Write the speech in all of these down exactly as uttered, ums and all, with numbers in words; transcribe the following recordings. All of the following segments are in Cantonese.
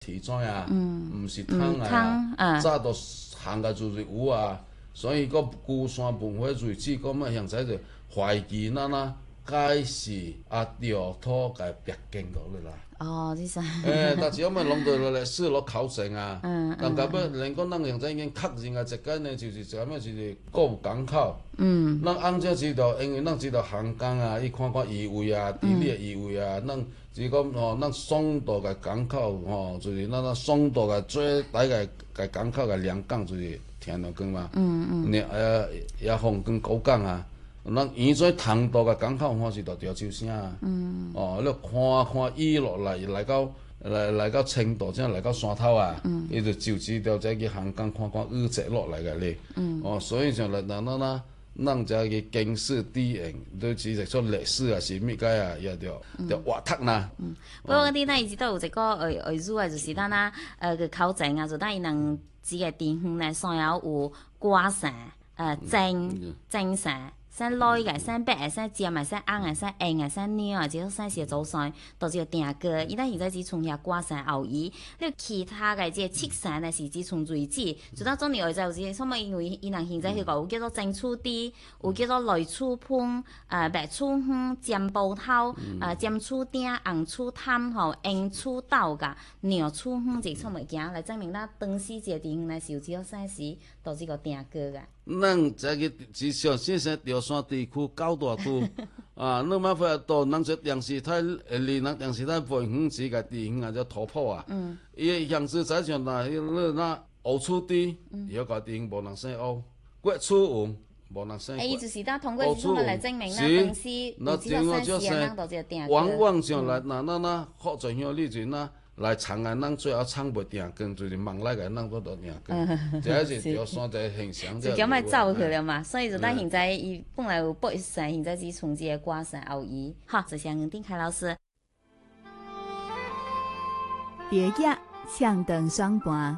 提怎啊，毋、 嗯、 是桶啊， 啊， 早都行个就是有啊，所以个孤山文化遗址，讲嘛现在就怀疑咱呐改是啊调土甲别建落去啦。 哦，即啥？ 诶，但是我们弄到落来试落考证啊， 嗯但甲要连讲咱现在已经确认啊，一间呢就是啥物就是购物港口。 嗯， 咱按照知道，因为咱知道航港啊，伊看看移位啊，地理的移位啊，咱就是讲吼，咱爽度个港口吼，就是咱咱爽度个最大个个港口个两港就是天龙港嘛。嗯嗯。也呃也凤港、高港啊，咱沿做塘渡个港口吼是着潮州城啊。嗯。哦，你看看伊落来来到来来到青岛，即来到山头啊，伊就就知道再去航港看看雨季落来个咧。嗯。哦，所以像来咱咱咱。咱遮个经史底蕴，都其实说历史啊是物解啊，也着着活读啦。 嗯，不过啲咱伊直都有一个呃遗址啊，就是咱啊呃个考证啊，就咱伊能几个地方呢，上有有瓜伞、呃蒸蒸伞。使绿个，使白个，使尖个，使红个，使硬个，使黏个，即个使是做伞，都是定个。伊咱现在只从遐挂伞后移，你其他个即个漆伞呢是只从遗址，就当中年会就有什么？因为伊人现在迄个有叫做蒸厝底，有叫做擂厝盆，呃白厝园、尖煲头，呃尖厝鼎、红厝摊吼、红厝斗甲、鸟厝园一种物件来证明咱当时一个地方呢是有只个啥时，都是个定个个。 咱这个至少先生潮汕地区九大区啊，你莫发到咱这电视台，离咱电视台不远之个地方啊，叫土坡啊。嗯。伊样子在像那迄那那乌厝地，遐个地方无人生乌，国厝园无人生国。伊就是咱通过乌这种来证明咱当时有这个啥时啊，咱都这定个。 往往上来，那那那福州乡里就那。来藏啊，咱最后藏袂定根，就是望来个咱都都定根，这是潮汕一个现象。 就咁咪走去了嘛，所以就咱现在伊本来有八一山，现在只从这个挂山后移。好，谢谢黄定凯老师。 蝶叶向灯双盘。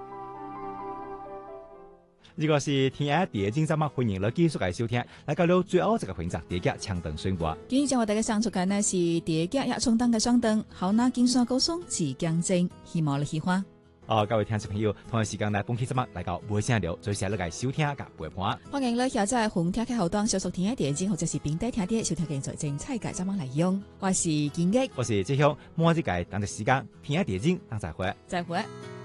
如果是天涯蝶精，咱们歡迎你繼續嚟收聽，嚟到了最後一個環節，蝶家搶燈宣佈。 今日將為大家上出嘅呢是蝶家也衝燈嘅雙燈，好拿金山高松自強正，希望你喜歡。 哦，各位聽眾朋友，同一時間嚟本期節目嚟到每聲聊，最時嚟收聽嘅陪伴。 歡迎你下載紅聽嘅後檔，小熟天涯蝶精或者是並低聽啲收聽嘅最精彩嘅節目內容。我是建益， 我是志雄，每一個等嘅時間，天涯蝶精，等再會。 再會。